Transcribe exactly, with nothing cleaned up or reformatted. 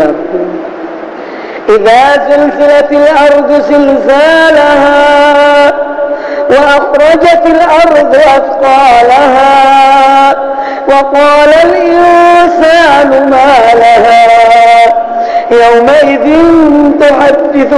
إذا زلزلت الأرض زلزالها وأخرجت الأرض أثقالها وقال الإنسان ما لها يومئذ تحدث